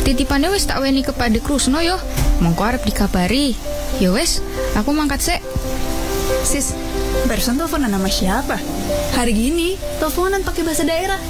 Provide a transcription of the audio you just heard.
Titipannya wis tak weni kepada Krusno yo. Mongko arep dikabari. Yo wes, aku mangkat sek. Sis, barusan teleponan sama siapa? Hari gini teleponan pakai bahasa daerah.